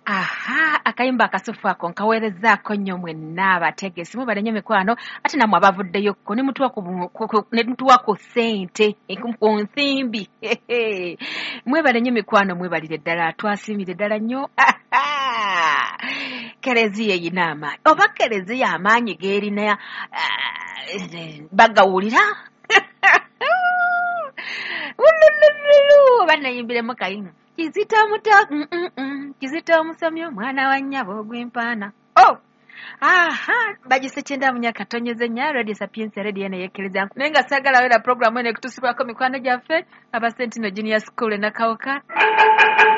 Aha, akayimba akasufu ako nkaweerezaako nnyo mwenna abategesi mubale nnyo mikwano ate nammwe abavuddeyo ko ne mutuwa ku ssente ku nsimbi mwebale nnyo mikwano mwebalire ddala twasiimire ddala nnyo kereziya eyina amaanyi oba kereziya amaanyi geerina bagawulira oba nayimbiremu kayimu Kizito omusomyo mwana wa nnyabo ogw'empaana. Aha, bagisekyenda mu myaka tonyeze nya Radio Sapienza Radio ene yekeleza. Nenga sagala wera program ene kutusibwako mikwano gyaffe aba Sentinel Junior School na Kawoka.